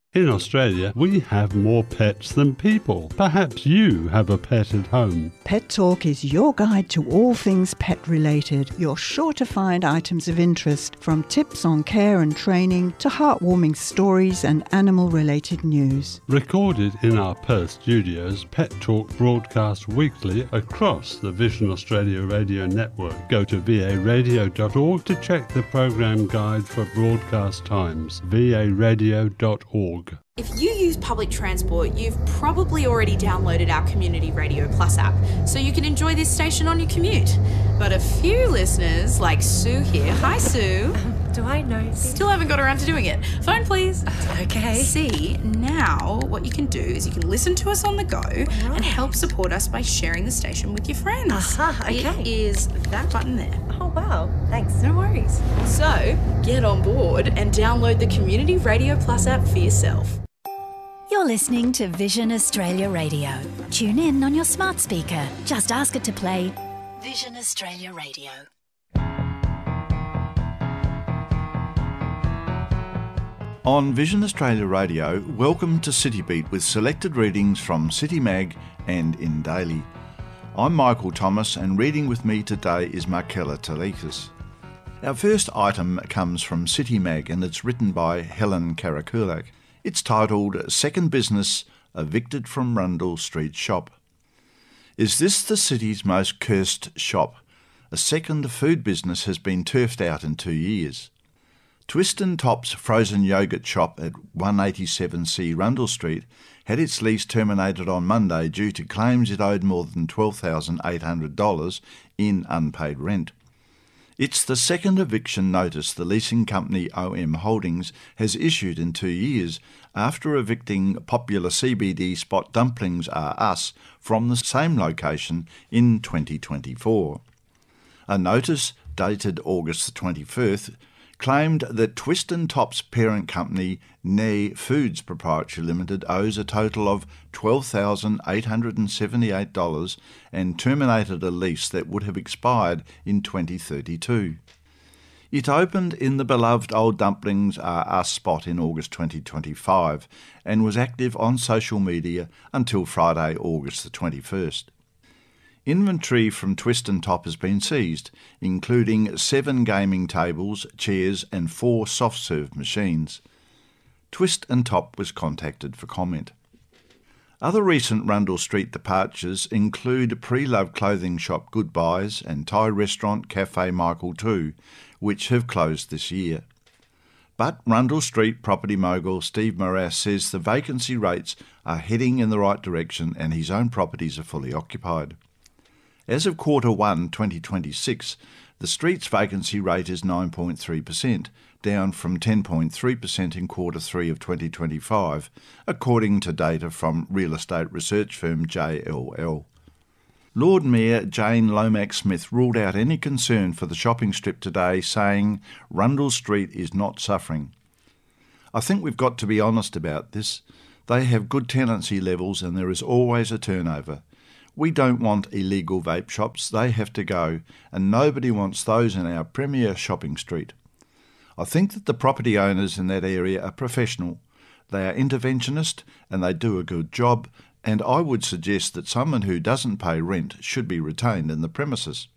In Australia, we have more pets than people. Perhaps you have a pet at home. Pet Talk is your guide to all things pet related. You're sure to find items of interest, from tips on care and training to heartwarming stories and animal related news. Recorded in our Perth studios, Pet Talk broadcasts weekly across the Vision Australia radio network. Go to varadio.org to check the program guide for broadcast times. varadio.org. If you use public transport, you've probably already downloaded our Community Radio Plus app, so you can enjoy this station on your commute. But a few listeners, like Sue here, hi Sue. Do I know? Still haven't got around to doing it. Phone please. Okay. See, now what you can do is you can listen to us on the go and help support us by sharing the station with your friends. Okay. It is that button there. Oh, wow. Thanks. No worries. So, get on board and download the Community Radio Plus app for yourself. You're listening to Vision Australia Radio. Tune in on your smart speaker. Just ask it to play Vision Australia Radio. On Vision Australia Radio, welcome to City Beat with selected readings from City Mag and In Daily. I'm Michael Thomas, and reading with me today is Markella Talikas. Our first item comes from City Mag and it's written by Helen Karakulak. It's titled Second Business Evicted from Rundle Street Shop. Is this the city's most cursed shop? A second food business has been turfed out in 2 years. Twist and Top's frozen yoghurt shop at 187C Rundle Street had its lease terminated on Monday due to claims it owed more than $12,800 in unpaid rent. It's the second eviction notice the leasing company OM Holdings has issued in 2 years after evicting popular CBD spot Dumplings R Us from the same location in 2024. A notice dated August the 21st claimed that Twist and Top's parent company, Nay Foods Proprietary Limited, owes a total of $12,878 and terminated a lease that would have expired in 2032. It opened in the beloved Old Dumplings R Us spot in August 2025 and was active on social media until Friday, August the 21st. Inventory from Twist and Top has been seized, including 7 gaming tables, chairs and 4 soft-serve machines. Twist and Top was contacted for comment. Other recent Rundle Street departures include pre-loved clothing shop Goodbyes and Thai restaurant Cafe Michael II, which have closed this year. But Rundle Street property mogul Steve Morass says the vacancy rates are heading in the right direction and his own properties are fully occupied. As of Q1 2026, the street's vacancy rate is 9.3%, down from 10.3% in Q3 of 2025, according to data from real estate research firm JLL. Lord Mayor Jane Lomax-Smith ruled out any concern for the shopping strip today, saying Rundle Street is not suffering. I think we've got to be honest about this. They have good tenancy levels and there is always a turnover. We don't want illegal vape shops, they have to go, and nobody wants those in our premier shopping street. I think that the property owners in that area are professional. They are interventionist and they do a good job, and I would suggest that someone who doesn't pay rent should be retained in the premises.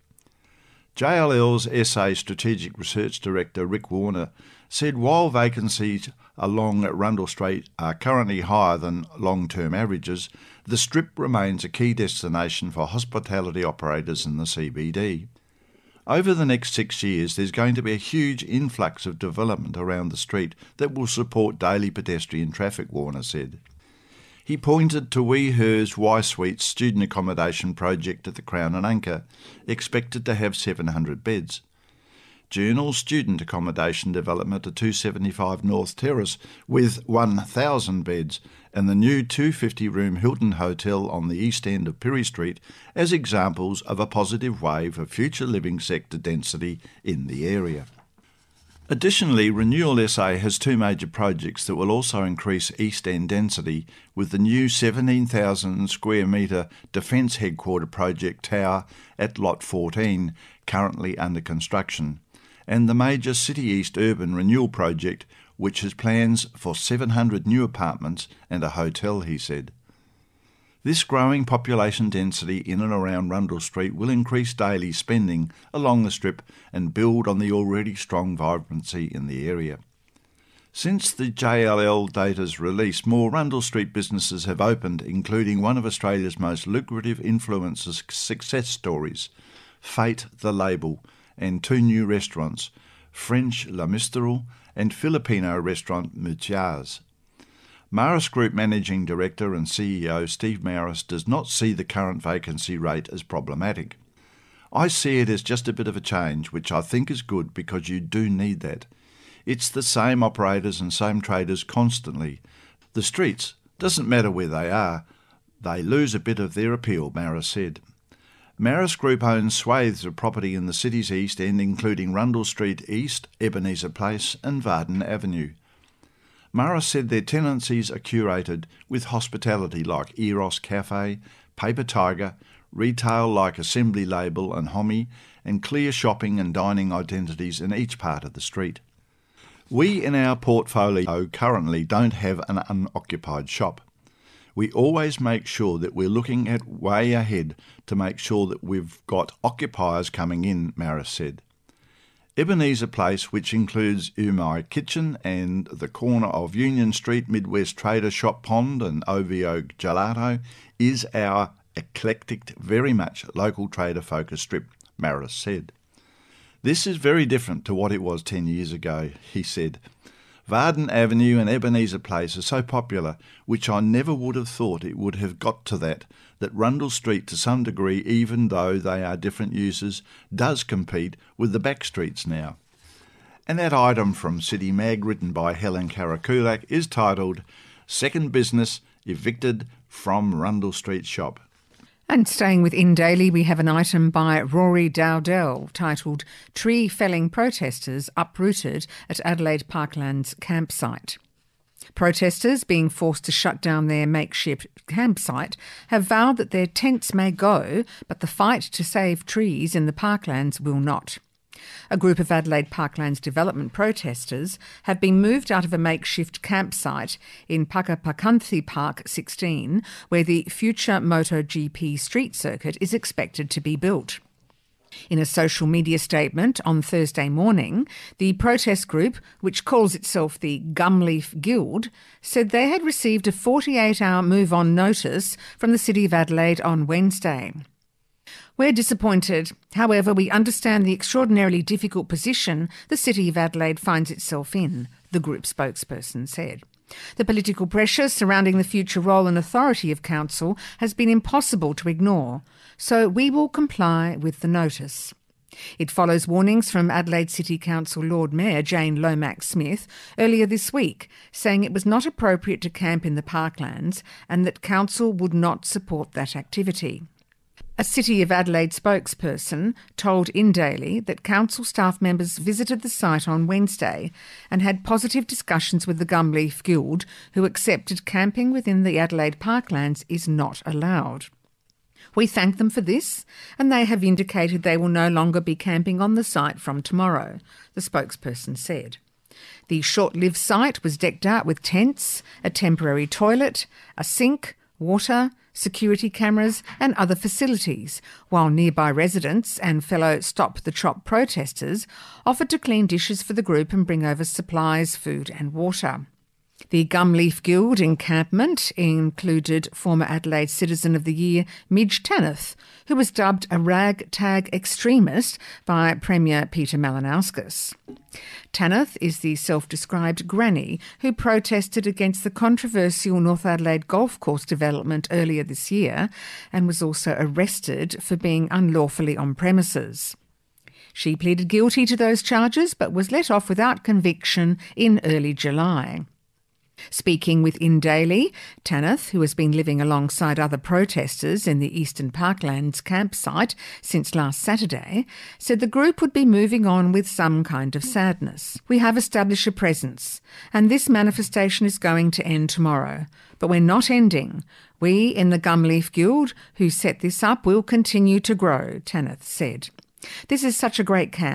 JLL's SA Strategic Research Director Rick Warner said while vacancies along Rundle Street are currently higher than long-term averages, the strip remains a key destination for hospitality operators in the CBD. Over the next 6 years, there's going to be a huge influx of development around the street that will support daily pedestrian traffic, Warner said. He pointed to WeHer's Y-Suite student accommodation project at the Crown and Anchor, expected to have 700 beds. Journal student accommodation development at 275 North Terrace with 1,000 beds, and the new 250-room Hilton Hotel on the east end of Pirie Street as examples of a positive wave of future living sector density in the area. Additionally, Renewal SA has 2 major projects that will also increase East End density, with the new 17,000 square metre Defence Headquarter project tower at Lot 14, currently under construction, and the major City East Urban Renewal project which has plans for 700 new apartments and a hotel, he said. This growing population density in and around Rundle Street will increase daily spending along the strip and build on the already strong vibrancy in the area. Since the JLL data's release, more Rundle Street businesses have opened, including one of Australia's most lucrative influencers' success stories, Fate the Label, and 2 new restaurants, French La Mistral and Filipino restaurant Muchas. Maris Group Managing Director and CEO Steve Maris does not see the current vacancy rate as problematic. I see it as just a bit of a change, which I think is good because you do need that. It's the same operators and same traders constantly. The streets, doesn't matter where they are, they lose a bit of their appeal, Maris said. Maris Group owns swathes of property in the city's east end, including Rundle Street East, Ebenezer Place and Varden Avenue. Maris said their tenancies are curated with hospitality like Eros Cafe, Paper Tiger, retail like Assembly Label and Homie, and clear shopping and dining identities in each part of the street. We in our portfolio currently don't have an unoccupied shop. We always make sure that we're looking at way ahead to make sure that we've got occupiers coming in, Maris said. Ebenezer Place, which includes Umai Kitchen and the corner of Union Street, Midwest Trader Shop Pond and OVO Gelato, is our eclectic, very much local trader-focused strip, Maris said. This is very different to what it was 10 years ago, he said. Varden Avenue and Ebenezer Place are so popular, which I never would have thought it would have got to that Rundle Street to some degree, even though they are different users, does compete with the back streets now. And that item from City Mag, written by Helen Karakulak, is titled Second Business Evicted from Rundle Street Shop. And staying with In Daily, we have an item by Rory Dowdell titled Tree Felling Protesters Uprooted at Adelaide Parklands Campsite. Protesters, being forced to shut down their makeshift campsite, have vowed that their tents may go, but the fight to save trees in the parklands will not. A group of Adelaide Parklands development protesters have been moved out of a makeshift campsite in Pakapakanthi Park 16, where the future MotoGP street circuit is expected to be built. In a social media statement on Thursday morning, the protest group, which calls itself the Gumleaf Guild, said they had received a 48-hour move-on notice from the City of Adelaide on Wednesday. We're disappointed. However, we understand the extraordinarily difficult position the City of Adelaide finds itself in, the group spokesperson said. The political pressure surrounding the future role and authority of council has been impossible to ignore, so we will comply with the notice. It follows warnings from Adelaide City Council Lord Mayor Jane Lomax-Smith earlier this week, saying it was not appropriate to camp in the parklands and that council would not support that activity. A City of Adelaide spokesperson told In Daily that council staff members visited the site on Wednesday and had positive discussions with the Gumleaf Guild, who accepted camping within the Adelaide Parklands is not allowed. We thank them for this, and they have indicated they will no longer be camping on the site from tomorrow, the spokesperson said. The short-lived site was decked out with tents, a temporary toilet, a sink, water, security cameras and other facilities, while nearby residents and fellow Stop the Chop protesters offered to clean dishes for the group and bring over supplies, food and water. The Gumleaf Guild encampment included former Adelaide Citizen of the Year Midge Tanith, who was dubbed a ragtag extremist by Premier Peter Malinauskas. Tanith is the self-described granny who protested against the controversial North Adelaide golf course development earlier this year and was also arrested for being unlawfully on premises. She pleaded guilty to those charges but was let off without conviction in early July. Speaking with In Daily, Tanith, who has been living alongside other protesters in the Eastern Parklands campsite since last Saturday, said the group would be moving on with some kind of sadness. We have established a presence, and this manifestation is going to end tomorrow. But we're not ending. We in the Gumleaf Guild, who set this up, will continue to grow, Tanith said. This is such a great camp.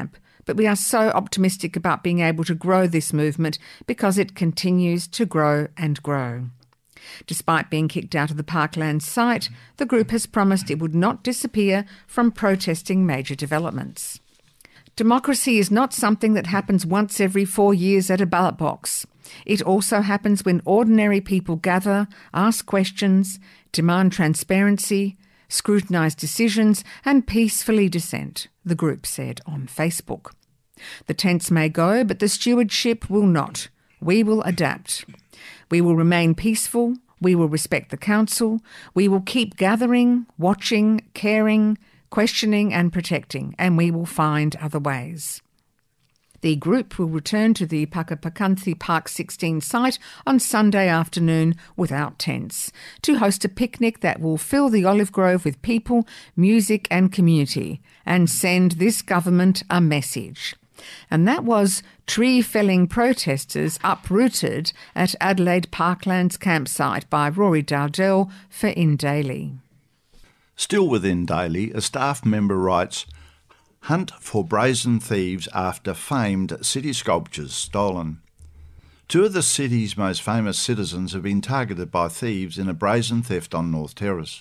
But we are so optimistic about being able to grow this movement because it continues to grow and grow. Despite being kicked out of the Parklands site, the group has promised it would not disappear from protesting major developments. Democracy is not something that happens once every 4 years at a ballot box. It also happens when ordinary people gather, ask questions, demand transparency, scrutinise decisions and peacefully dissent, the group said on Facebook. The tents may go, but the stewardship will not. We will adapt. We will remain peaceful. We will respect the council. We will keep gathering, watching, caring, questioning and protecting, and we will find other ways. The group will return to the Pakapakanthi Park 16 site on Sunday afternoon without tents to host a picnic that will fill the olive grove with people, music and community and send this government a message. And that was tree-felling protesters uprooted at Adelaide Parklands campsite by Rory Dowdell for In Daily. Still within Daily, a staff member writes, "Hunt for brazen thieves after famed city sculptures stolen." Two of the city's most famous citizens have been targeted by thieves in a brazen theft on North Terrace.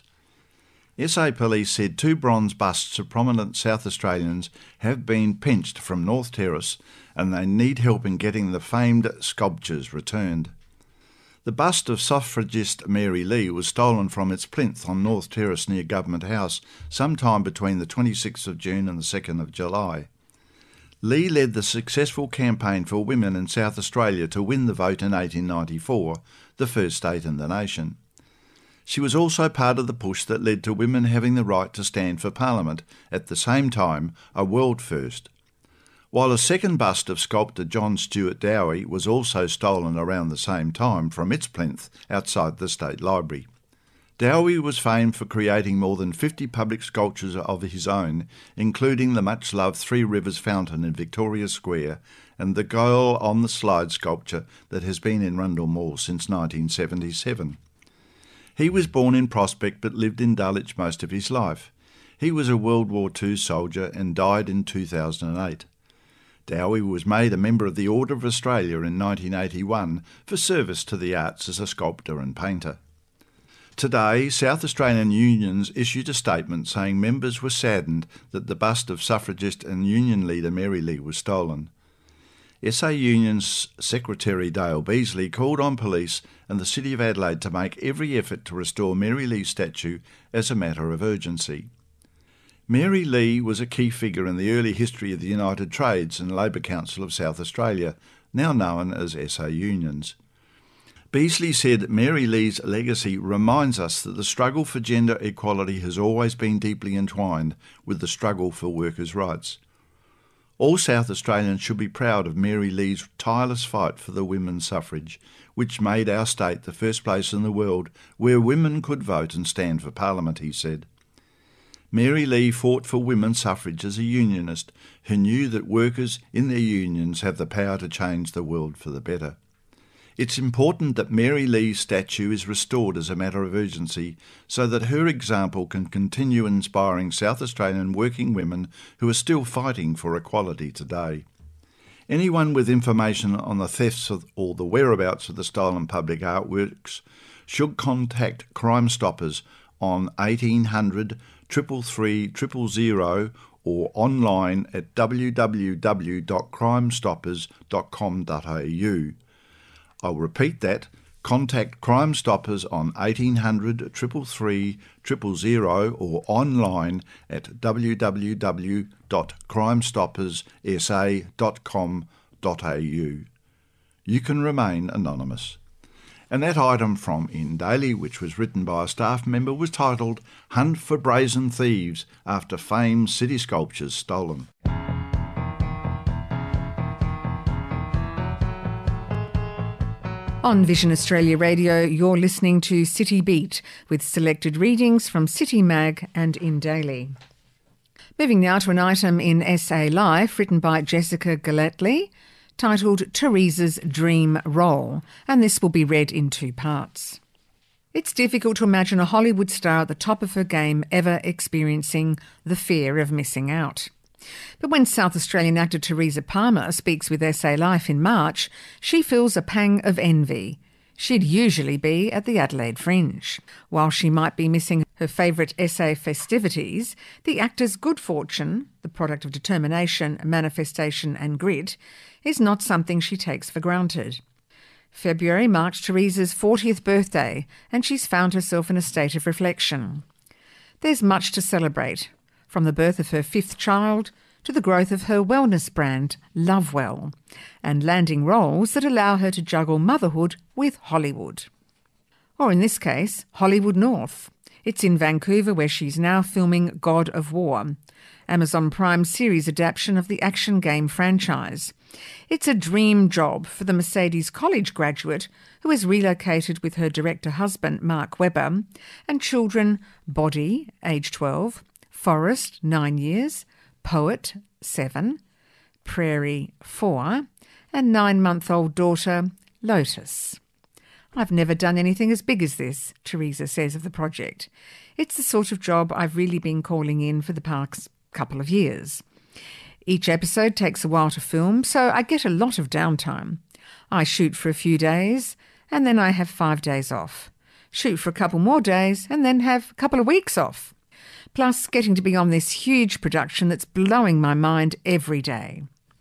SA Police said 2 bronze busts of prominent South Australians have been pinched from North Terrace and they need help in getting the famed sculptures returned. The bust of suffragist Mary Lee was stolen from its plinth on North Terrace near Government House sometime between the 26th of June and the 2nd of July. Lee led the successful campaign for women in South Australia to win the vote in 1894, the first state in the nation. She was also part of the push that led to women having the right to stand for Parliament, at the same time a world first. While a second bust of sculptor John Stuart Dowie was also stolen around the same time from its plinth outside the State Library. Dowie was famed for creating more than 50 public sculptures of his own, including the much-loved Three Rivers Fountain in Victoria Square and the Girl on the Slide sculpture that has been in Rundle Mall since 1977. He was born in Prospect but lived in Dulwich most of his life. He was a World War II soldier and died in 2008. Dowie was made a member of the Order of Australia in 1981 for service to the arts as a sculptor and painter. Today, South Australian unions issued a statement saying members were saddened that the bust of suffragist and union leader Mary Lee was stolen. SA Union's Secretary Dale Beasley called on police and the City of Adelaide to make every effort to restore Mary Lee's statue as a matter of urgency. Mary Lee was a key figure in the early history of the United Trades and Labour Council of South Australia, now known as SA Unions. Beasley said Mary Lee's legacy reminds us that the struggle for gender equality has always been deeply entwined with the struggle for workers' rights. All South Australians should be proud of Mary Lee's tireless fight for the women's suffrage, which made our state the first place in the world where women could vote and stand for Parliament, he said. Mary Lee fought for women's suffrage as a unionist who knew that workers in their unions have the power to change the world for the better. It's important that Mary Lee's statue is restored as a matter of urgency so that her example can continue inspiring South Australian working women who are still fighting for equality today. Anyone with information on the thefts or the whereabouts of the stolen public artworks should contact Crime Stoppers on 1800 333 000 or online at www.crimestoppers.com.au. I'll repeat that. Contact Crime Stoppers on 1800 333 000 or online at www.crimestopperssa.com.au. You can remain anonymous. And that item from In Daily, which was written by a staff member, was titled Hunt for Brazen Thieves After Famed City Sculptures Stolen. On Vision Australia Radio, you're listening to City Beat with selected readings from City Mag and In Daily. Moving now to an item in SA Life written by Jessica Galletley, titled Teresa's Dream Role, and this will be read in 2 parts. It's difficult to imagine a Hollywood star at the top of her game ever experiencing the fear of missing out. But when South Australian actor Teresa Palmer speaks with SA Life in March, she feels a pang of envy. She'd usually be at the Adelaide Fringe. While she might be missing her favourite SA festivities, the actor's good fortune, the product of determination, manifestation and grit, is not something she takes for granted. February marked Teresa's 40th birthday, and she's found herself in a state of reflection. There's much to celebrate, from the birth of her 5th child to the growth of her wellness brand, Lovewell, and landing roles that allow her to juggle motherhood with Hollywood. Or in this case, Hollywood North. It's in Vancouver where she's now filming God of War, Amazon Prime series adaptation of the action game franchise. It's a dream job for the Mercedes College graduate who has relocated with her director husband, Mark Webber, and children Body, age 12, Forrest, 9 years, Poet, 7, Prairie, 4, and 9-month-old daughter, Lotus. I've never done anything as big as this, Teresa says of the project. It's the sort of job I've really been calling in for the past couple of years. Each episode takes a while to film, so I get a lot of downtime. I shoot for a few days, and then I have 5 days off. Shoot for a couple more days, and then have a couple of weeks off. Plus getting to be on this huge production that's blowing my mind every day.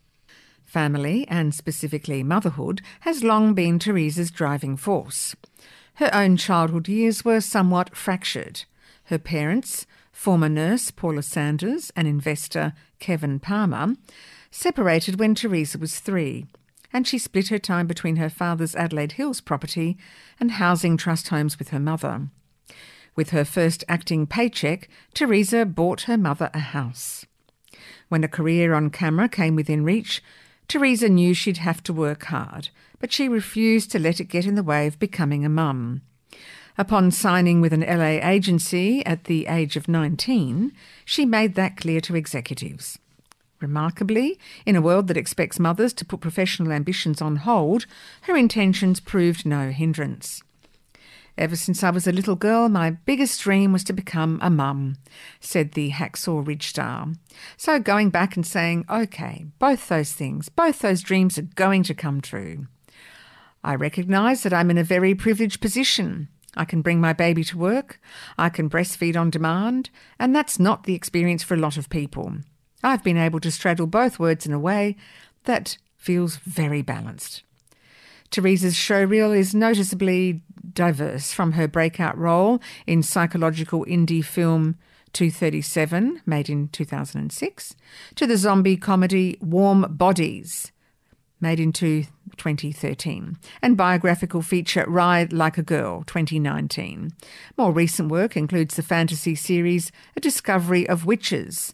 Family, and specifically motherhood, has long been Teresa's driving force. Her own childhood years were somewhat fractured. Her parents, former nurse Paula Sanders and investor Kevin Palmer, separated when Teresa was 3, and she split her time between her father's Adelaide Hills property and housing trust homes with her mother. With her first acting paycheck, Teresa bought her mother a house. When a career on camera came within reach, Teresa knew she'd have to work hard, but she refused to let it get in the way of becoming a mum. Upon signing with an LA agency at the age of 19, she made that clear to executives. Remarkably, in a world that expects mothers to put professional ambitions on hold, her intentions proved no hindrance. Ever since I was a little girl, my biggest dream was to become a mum, said the Hacksaw Ridge star. So going back and saying, OK, both those things, both those dreams are going to come true. I recognise that I'm in a very privileged position. I can bring my baby to work, I can breastfeed on demand, and that's not the experience for a lot of people. I've been able to straddle both worlds in a way that feels very balanced. Teresa's showreel is noticeably diverse, from her breakout role in psychological indie film 237, made in 2006, to the zombie comedy Warm Bodies, made in 2013, and biographical feature Ride Like a Girl, 2019. More recent work includes the fantasy series A Discovery of Witches,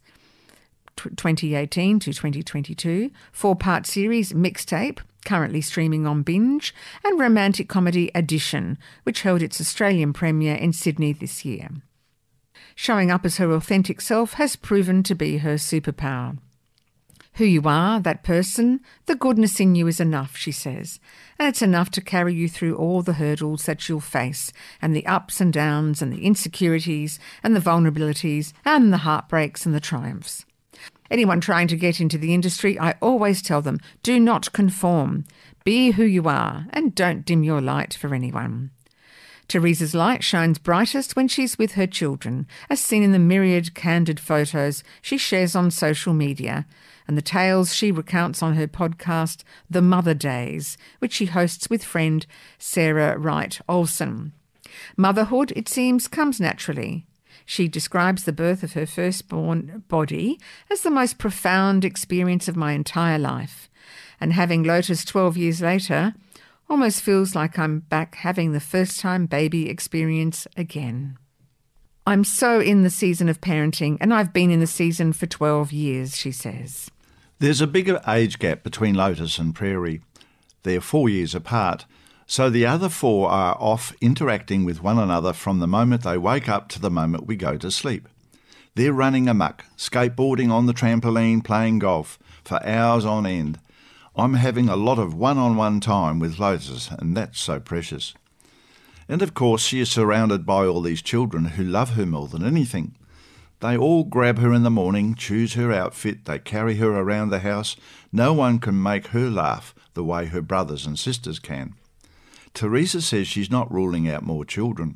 2018 to 2022, 4-part series Mixtape, currently streaming on Binge, and romantic comedy Addition, which held its Australian premiere in Sydney this year. Showing up as her authentic self has proven to be her superpower. Who you are, that person, the goodness in you is enough, she says, and it's enough to carry you through all the hurdles that you'll face, and the ups and downs, and the insecurities, and the vulnerabilities, and the heartbreaks and the triumphs. Anyone trying to get into the industry, I always tell them, do not conform. Be who you are, and don't dim your light for anyone. Teresa's light shines brightest when she's with her children, as seen in the myriad candid photos she shares on social media, and the tales she recounts on her podcast, The Mother Days, which she hosts with friend Sarah Wright Olsen. Motherhood, it seems, comes naturally. She describes the birth of her firstborn Body as the most profound experience of my entire life, and having Lotus 12 years later almost feels like I'm back having the first-time baby experience again. I'm so in the season of parenting, and I've been in the season for 12 years, she says. There's a bigger age gap between Lotus and Prairie. They're 4 years apart, so the other 4 are off interacting with one another from the moment they wake up to the moment we go to sleep. They're running amok, skateboarding on the trampoline, playing golf for hours on end. I'm having a lot of one-on-one time with Lotus, and that's so precious. And of course she is surrounded by all these children who love her more than anything. They all grab her in the morning, choose her outfit, they carry her around the house. No one can make her laugh the way her brothers and sisters can. Teresa says she's not ruling out more children.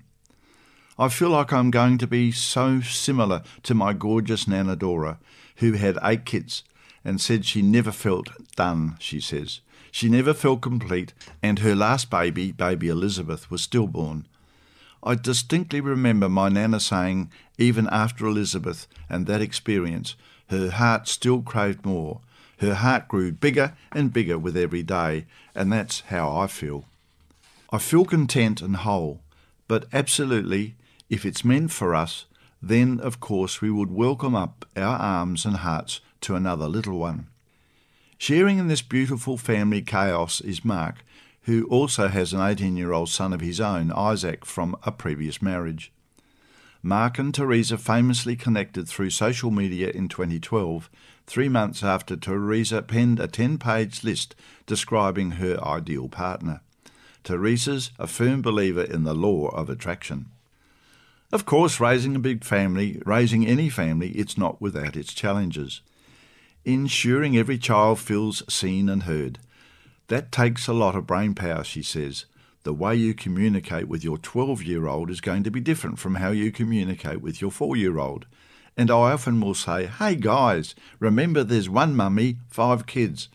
I feel like I'm going to be so similar to my gorgeous Nana Dora, who had 8 kids, and said she never felt done, she says. She never felt complete, and her last baby Elizabeth, was stillborn. I distinctly remember my Nana saying, even after Elizabeth and that experience, her heart still craved more. Her heart grew bigger and bigger with every day, and that's how I feel. I feel content and whole, but absolutely, if it's meant for us, then of course we would welcome up our arms and hearts to another little one. Sharing in this beautiful family chaos is Mark, who also has an 18-year-old son of his own, Isaac, from a previous marriage. Mark and Teresa famously connected through social media in 2012, 3 months after Teresa penned a 10-page list describing her ideal partner. Teresa's a firm believer in the law of attraction. Of course, raising a big family, raising any family, it's not without its challenges. Ensuring every child feels seen and heard. That takes a lot of brain power, she says. The way you communicate with your 12-year-old is going to be different from how you communicate with your 4-year-old. And I often will say, hey guys, remember there's one mummy, 5 kids.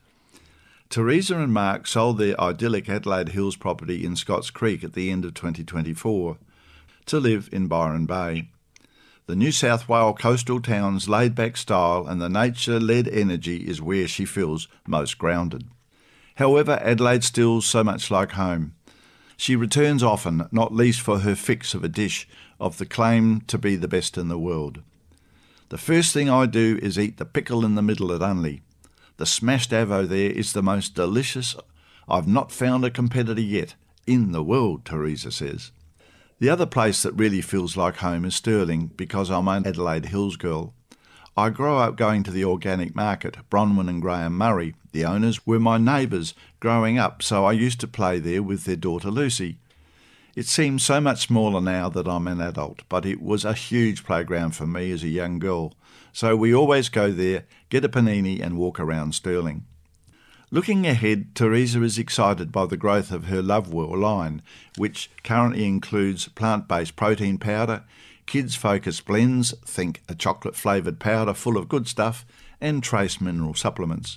Teresa and Mark sold their idyllic Adelaide Hills property in Scotts Creek at the end of 2024 to live in Byron Bay. The New South Wales coastal town's laid-back style and the nature-led energy is where she feels most grounded. However, Adelaide's still so much like home. She returns often, not least for her fix of a dish of the claim to be the best in the world. The first thing I do is eat the pickle in the middle at Unley. The smashed avo there is the most delicious. I've not found a competitor yet in the world, Teresa says. The other place that really feels like home is Stirling, because I'm an Adelaide Hills girl. I grew up going to the organic market. Bronwyn and Graham Murray, the owners, were my neighbours growing up, so I used to play there with their daughter Lucy. It seems so much smaller now that I'm an adult, but it was a huge playground for me as a young girl. So we always go there, get a panini and walk around Stirling. Looking ahead, Teresa is excited by the growth of her Lovewell line, which currently includes plant-based protein powder, kids-focused blends, think a chocolate-flavoured powder full of good stuff, and trace mineral supplements.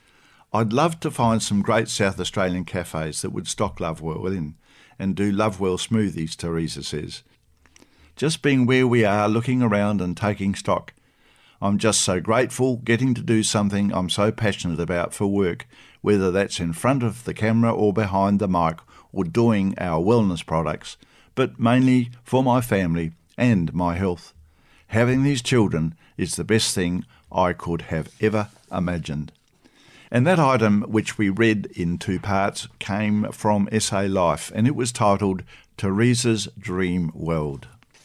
I'd love to find some great South Australian cafes that would stock Lovewell in and do Lovewell smoothies, Teresa says. Just being where we are, looking around and taking stock. I'm just so grateful getting to do something I'm so passionate about for work, whether that's in front of the camera or behind the mic or doing our wellness products, but mainly for my family and my health. Having these children is the best thing I could have ever imagined. And that item, which we read in 2 parts, came from SA Life, and it was titled Teresa's Dream World.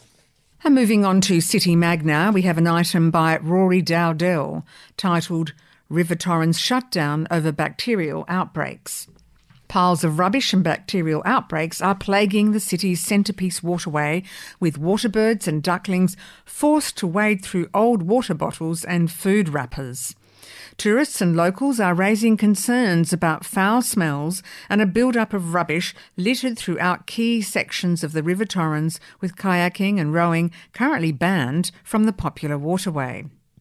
And moving on to City Magna, we have an item by Rory Dowdell titled River Torrens Shutdown Over Bacterial Outbreaks. Piles of rubbish and bacterial outbreaks are plaguing the city's centrepiece waterway, with waterbirds and ducklings forced to wade through old water bottles and food wrappers. Tourists and locals are raising concerns about foul smells and a build-up of rubbish littered throughout key sections of the River Torrens, with kayaking and rowing currently banned from the popular waterway.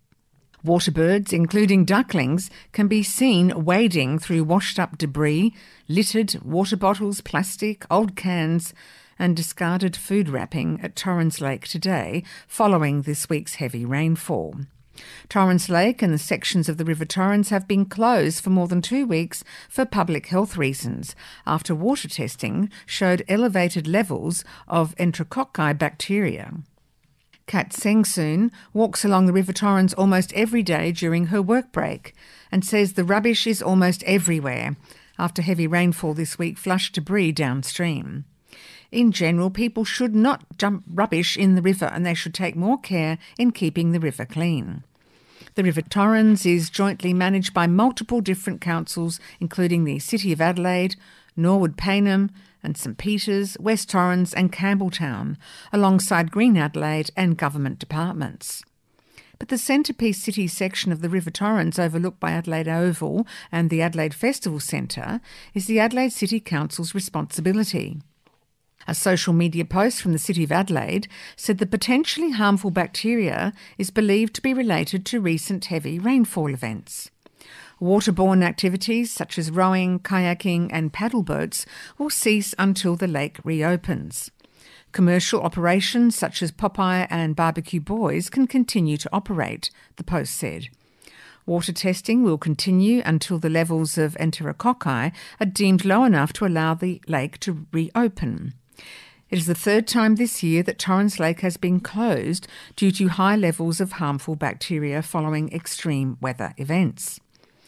Waterbirds, including ducklings, can be seen wading through washed-up debris, littered water bottles, plastic, old cans and discarded food wrapping at Torrens Lake today, following this week's heavy rainfall. Torrens Lake and the sections of the River Torrens have been closed for more than 2 weeks for public health reasons, after water testing showed elevated levels of enterococci bacteria. Kat Sengsoon walks along the River Torrens almost every day during her work break and says the rubbish is almost everywhere after heavy rainfall this week flushed debris downstream. In general, people should not dump rubbish in the river, and they should take more care in keeping the river clean. The River Torrens is jointly managed by multiple different councils, including the City of Adelaide, Norwood Payneham and St Peters, West Torrens and Campbelltown, alongside Green Adelaide and government departments. but the centrepiece city section of the River Torrens, overlooked by Adelaide Oval and the Adelaide Festival Centre, is the Adelaide City Council's responsibility. A social media post from the City of Adelaide said the potentially harmful bacteria is believed to be related to recent heavy rainfall events. Waterborne activities such as rowing, kayaking and paddle boats will cease until the lake reopens. Commercial operations such as Popeye and Barbecue Boys can continue to operate, the post said. Water testing will continue until the levels of enterococci are deemed low enough to allow the lake to reopen. It is the third time this year that Torrens Lake has been closed due to high levels of harmful bacteria following extreme weather events.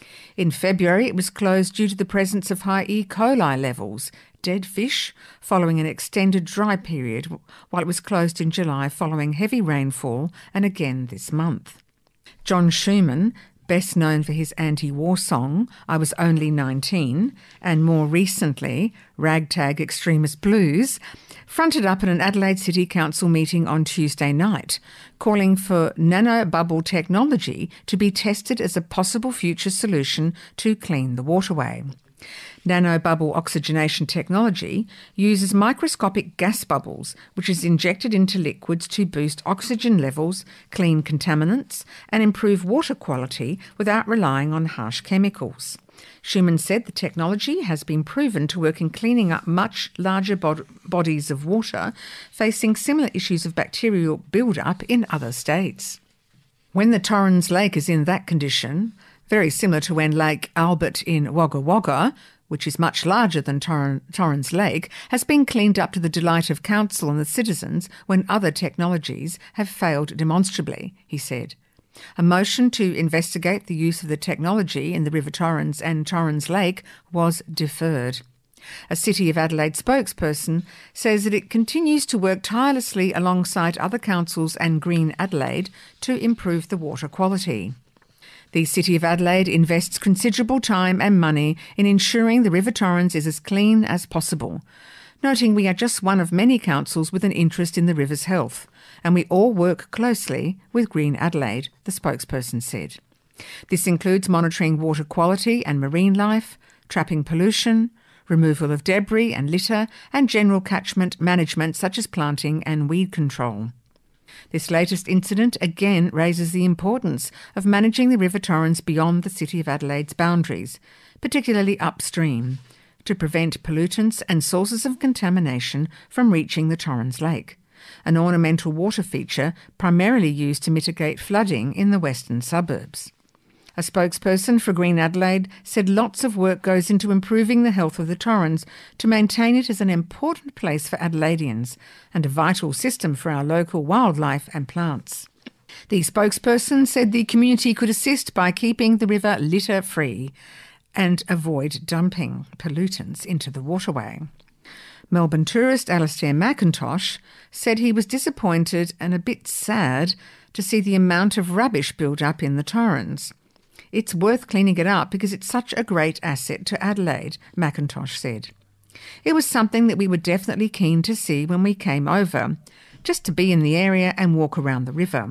In February, it was closed due to the presence of high E. coli levels, dead fish, following an extended dry period, while it was closed in July following heavy rainfall and again this month. John Schumann, best known for his anti-war song, I Was Only 19, and more recently, Ragtag Extremist Blues, fronted up at an Adelaide City Council meeting on Tuesday night, calling for nanobubble technology to be tested as a possible future solution to clean the waterway. Nanobubble oxygenation technology uses microscopic gas bubbles, which is injected into liquids to boost oxygen levels, clean contaminants, and improve water quality without relying on harsh chemicals. Schumann said the technology has been proven to work in cleaning up much larger bodies of water, facing similar issues of bacterial build-up in other states. When the Torrens Lake is in that condition, very similar to when Lake Albert in Wagga Wagga, which is much larger than Torrens Lake, has been cleaned up to the delight of council and the citizens when other technologies have failed demonstrably, he said. A motion to investigate the use of the technology in the River Torrens and Torrens Lake was deferred. A City of Adelaide spokesperson says that it continues to work tirelessly alongside other councils and Green Adelaide to improve the water quality. The City of Adelaide invests considerable time and money in ensuring the River Torrens is as clean as possible, noting we are just one of many councils with an interest in the river's health, and we all work closely with Green Adelaide, the spokesperson said. This includes monitoring water quality and marine life, trapping pollution, removal of debris and litter, and general catchment management such as planting and weed control. This latest incident again raises the importance of managing the River Torrens beyond the City of Adelaide's boundaries, particularly upstream, to prevent pollutants and sources of contamination from reaching the Torrens Lake, an ornamental water feature primarily used to mitigate flooding in the western suburbs. A spokesperson for Green Adelaide said lots of work goes into improving the health of the Torrens to maintain it as an important place for Adelaideans and a vital system for our local wildlife and plants. The spokesperson said the community could assist by keeping the river litter-free and avoid dumping pollutants into the waterway. Melbourne tourist Alistair McIntosh said he was disappointed and a bit sad to see the amount of rubbish build up in the Torrens. It's worth cleaning it up because it's such a great asset to Adelaide, McIntosh said. It was something that we were definitely keen to see when we came over, just to be in the area and walk around the river.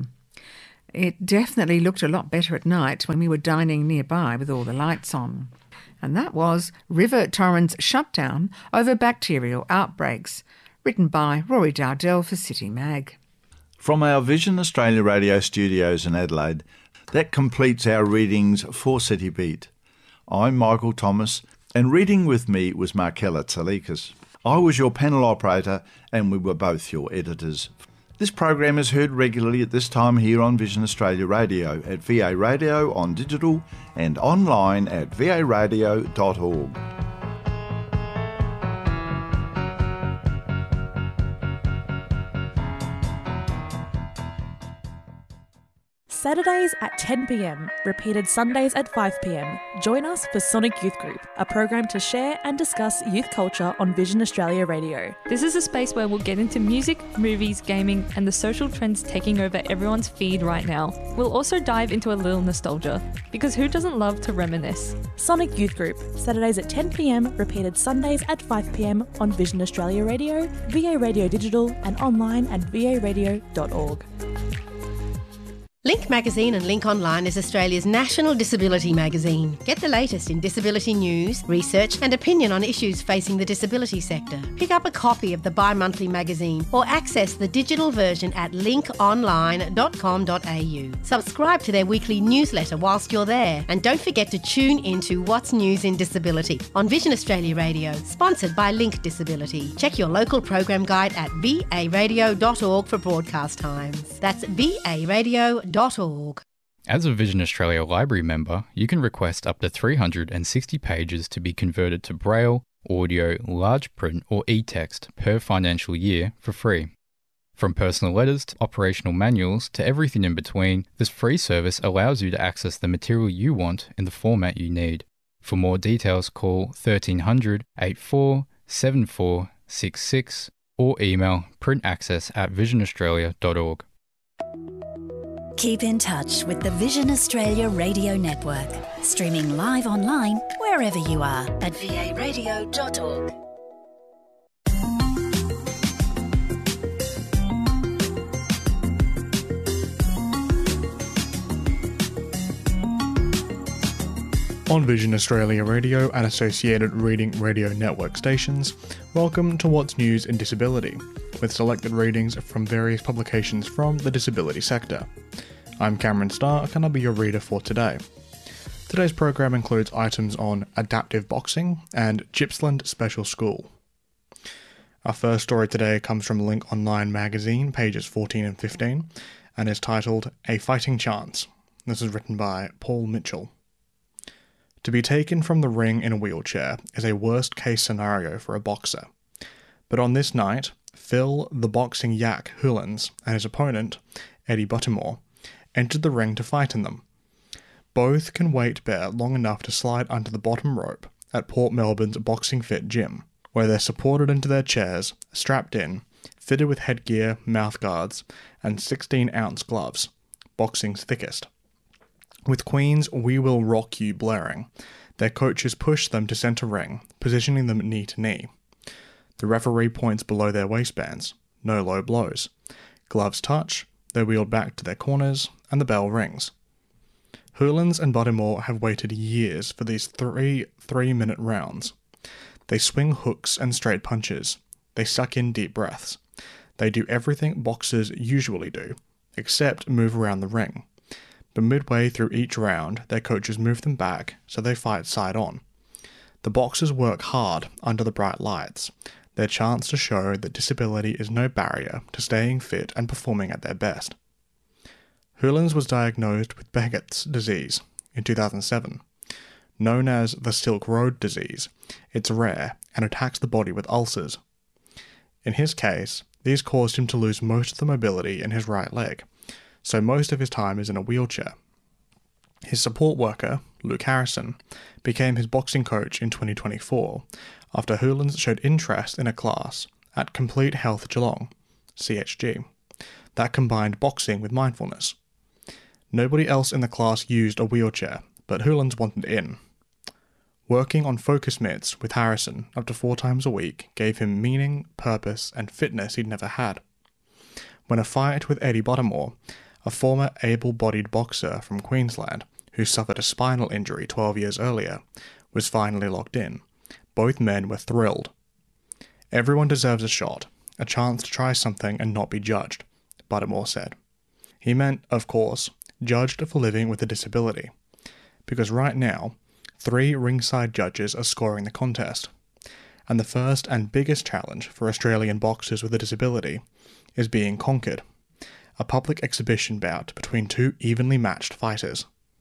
It definitely looked a lot better at night when we were dining nearby with all the lights on. And that was River Torrens Shutdown over Bacterial Outbreaks, written by Rory Dowdell for City Mag. From our Vision Australia radio studios in Adelaide, that completes our readings for City Beat. I'm Michael Thomas, and reading with me was Markella Tsalikas. I was your panel operator, and we were both your editors. This program is heard regularly at this time here on Vision Australia Radio, at VA Radio on digital and online at varadio.org. Saturdays at 10 p.m, repeated Sundays at 5 p.m. Join us for Sonic Youth Group, a program to share and discuss youth culture on Vision Australia Radio. This is a space where we'll get into music, movies, gaming, and the social trends taking over everyone's feed right now. We'll also dive into a little nostalgia, because who doesn't love to reminisce? Sonic Youth Group, Saturdays at 10 p.m, repeated Sundays at 5 p.m. on Vision Australia Radio, VA Radio Digital, and online at varadio.org. Link Magazine and Link Online is Australia's national disability magazine. Get the latest in disability news, research and opinion on issues facing the disability sector. Pick up a copy of the bi-monthly magazine or access the digital version at linkonline.com.au. Subscribe to their weekly newsletter whilst you're there, and don't forget to tune into What's News in Disability on Vision Australia Radio, sponsored by Link Disability. Check your local program guide at varadio.org for broadcast times. That's varadio.org. As a Vision Australia Library member, you can request up to 360 pages to be converted to Braille, audio, large print or e-text per financial year for free. From personal letters to operational manuals to everything in between, this free service allows you to access the material you want in the format you need. For more details, call 1300 84 7466 or email printaccess@visionaustralia.org. Keep in touch with the Vision Australia Radio Network, streaming live online wherever you are at varadio.org. On Vision Australia Radio and associated Reading Radio Network stations, welcome to What's News in Disability, with selected readings from various publications from the disability sector. I'm Cameron Stark and I'll be your reader for today. Today's program includes items on adaptive boxing and Gippsland Special School. Our first story today comes from Link Online magazine, pages 14 and 15, and is titled A Fighting Chance. This is written by Paul Mitchell. To be taken from the ring in a wheelchair is a worst-case scenario for a boxer. But on this night, Phil the Boxing Yak Hulans and his opponent, Eddie Buttermore, entered the ring to fight in them. Both can weight bear long enough to slide under the bottom rope at Port Melbourne's Boxing Fit gym, where they're supported into their chairs, strapped in, fitted with headgear, mouthguards, and 16-ounce gloves, boxing's thickest. With Queen's We Will Rock You blaring, their coaches push them to centre ring, positioning them knee to knee. The referee points below their waistbands, no low blows. Gloves touch, they're wheeled back to their corners, and the bell rings. Hulans and Buttermore have waited years for these three-minute rounds. They swing hooks and straight punches. They suck in deep breaths. They do everything boxers usually do, except move around the ring. But midway through each round, their coaches move them back, so they fight side on. The boxers work hard under the bright lights, their chance to show that disability is no barrier to staying fit and performing at their best. Hulans was diagnosed with Behçet's disease in 2007. Known as the Silk Road disease, it's rare and attacks the body with ulcers. In his case, these caused him to lose most of the mobility in his right leg, so most of his time is in a wheelchair. His support worker, Luke Harrison, became his boxing coach in 2024 after Hulans showed interest in a class at Complete Health Geelong, CHG, that combined boxing with mindfulness. Nobody else in the class used a wheelchair, but Hulans wanted in. Working on focus mitts with Harrison up to 4 times a week gave him meaning, purpose, and fitness he'd never had. When a fight with Eddie Buttermore, a former able-bodied boxer from Queensland who suffered a spinal injury 12 years earlier, was finally locked in, both men were thrilled. Everyone deserves a shot, a chance to try something and not be judged, Buttermore said. He meant, of course, judged for living with a disability, because right now, 3 ringside judges are scoring the contest, and the first and biggest challenge for Australian boxers with a disability is being conquered, a public exhibition bout between 2 evenly matched fighters.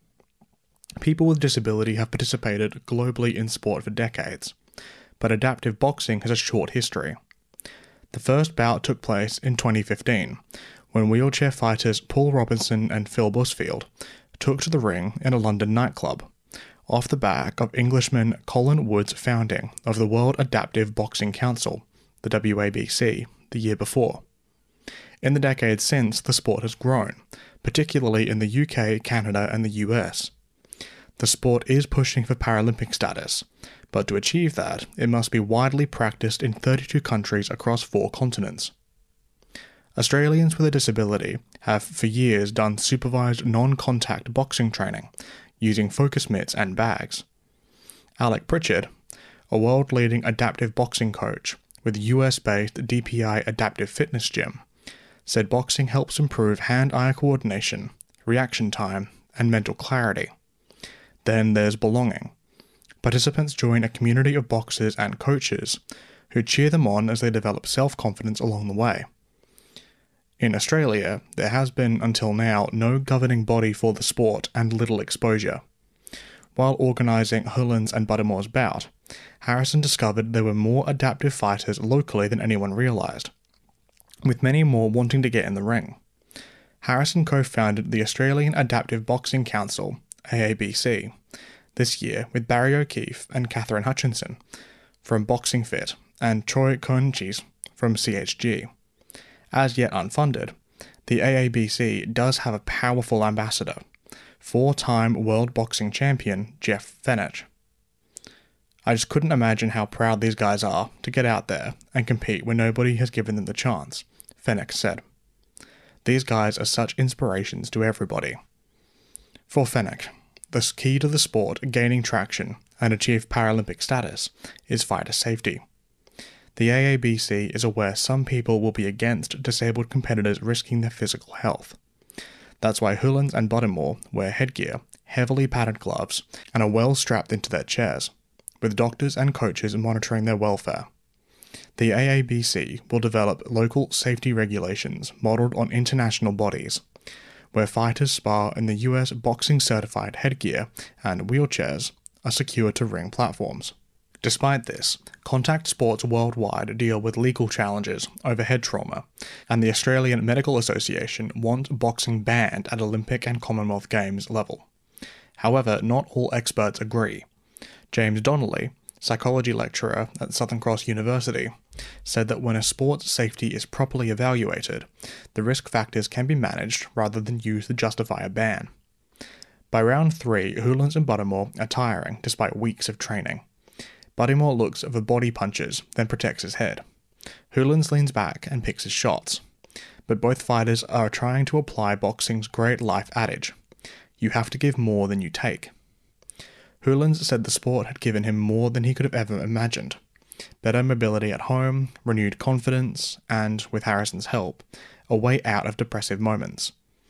People with disability have participated globally in sport for decades, but adaptive boxing has a short history. The first bout took place in 2015, when wheelchair fighters Paul Robinson and Phil Busfield took to the ring in a London nightclub, off the back of Englishman Colin Wood's founding of the World Adaptive Boxing Council, the WABC, the year before. In the decades since, the sport has grown, particularly in the UK, Canada, and the US. The sport is pushing for Paralympic status, but to achieve that, it must be widely practiced in 32 countries across 4 continents. Australians with a disability have for years done supervised non-contact boxing training, using focus mitts and bags. Alec Pritchard, a world-leading adaptive boxing coach with US-based DPI Adaptive Fitness Gym, said boxing helps improve hand-eye coordination, reaction time, and mental clarity. Then there's belonging. Participants join a community of boxers and coaches who cheer them on as they develop self-confidence along the way. In Australia, there has been until now no governing body for the sport and little exposure. While organising Hullins and Buddimore's bout, Harrison discovered there were more adaptive fighters locally than anyone realised, with many more wanting to get in the ring. Harrison co-founded the Australian Adaptive Boxing Council, AABC, this year with Barry O'Keefe and Catherine Hutchinson from Boxing Fit and Troy Coenchis from CHG. As yet unfunded, the AABC does have a powerful ambassador, 4-time world boxing champion Jeff Fenech. I just couldn't imagine how proud these guys are to get out there and compete when nobody has given them the chance, Fenech said. These guys are such inspirations to everybody. For Fenech, the key to the sport gaining traction and achieve Paralympic status is fighter safety. The AABC is aware some people will be against disabled competitors risking their physical health. That's why Hullins and Buddimore wear headgear, heavily padded gloves, and are well strapped into their chairs, with doctors and coaches monitoring their welfare. The AABC will develop local safety regulations modelled on international bodies, where fighters spar in the US boxing-certified headgear and wheelchairs are secured to ring platforms. Despite this, contact sports worldwide deal with legal challenges over head trauma, and the Australian Medical Association wants boxing banned at Olympic and Commonwealth Games level. However, not all experts agree. James Donnelly, psychology lecturer at Southern Cross University, said that when a sport's safety is properly evaluated, the risk factors can be managed rather than used to justify a ban. By round 3, Hullins and Buddimore are tiring despite weeks of training. Buddimore looks for body punches, then protects his head. Hullins leans back and picks his shots. But both fighters are trying to apply boxing's great life adage: you have to give more than you take. Hullins said the sport had given him more than he could have ever imagined. Better mobility at home, renewed confidence, and, with Harrison's help, a way out of depressive moments.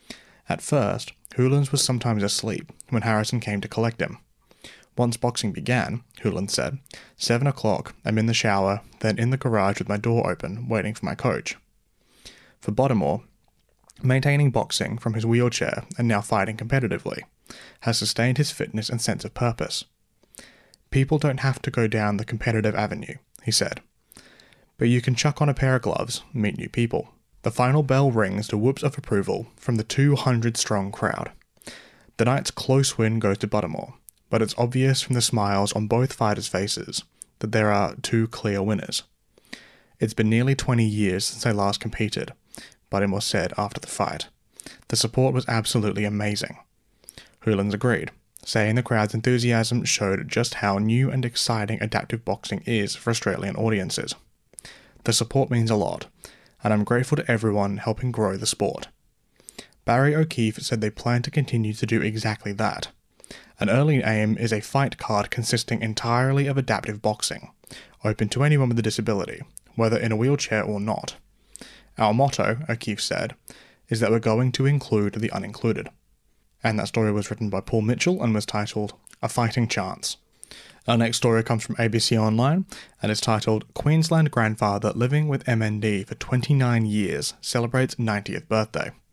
At first, Hullins was sometimes asleep when Harrison came to collect him. Once boxing began, Hullins said, 7 o'clock, I'm in the shower, then in the garage with my door open, waiting for my coach. For Buddimore, maintaining boxing from his wheelchair and now fighting competitively has sustained his fitness and sense of purpose. People don't have to go down the competitive avenue, he said. But you can chuck on a pair of gloves and meet new people. The final bell rings to whoops of approval from the 200-strong crowd. The night's close win goes to Buddimore, but it's obvious from the smiles on both fighters' faces that there are 2 clear winners. It's been nearly 20 years since I last competed, Buddimore said after the fight. The support was absolutely amazing. Hullins agreed, saying the crowd's enthusiasm showed just how new and exciting adaptive boxing is for Australian audiences. The support means a lot, and I'm grateful to everyone helping grow the sport. Barry O'Keefe said they plan to continue to do exactly that. An early aim is a fight card consisting entirely of adaptive boxing, open to anyone with a disability, whether in a wheelchair or not. Our motto, O'Keefe said, is that we're going to include the unincluded. And that story was written by Paul Mitchell and was titled A Fighting Chance. Our next story comes from ABC Online and is titled Queensland grandfather living with MND for 29 years celebrates 90th birthday.